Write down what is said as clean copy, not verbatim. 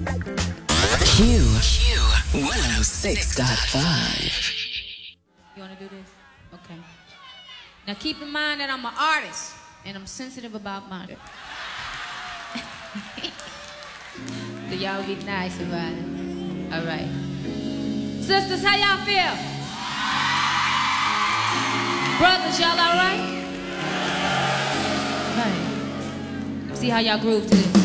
Q 106.5. You want to do this? Okay. Now keep in mind that I'm an artist and I'm sensitive about murder. So y'all be nice about it. All right. Sisters, how y'all feel? Brothers, y'all all right? Right. See how y'all groove to this.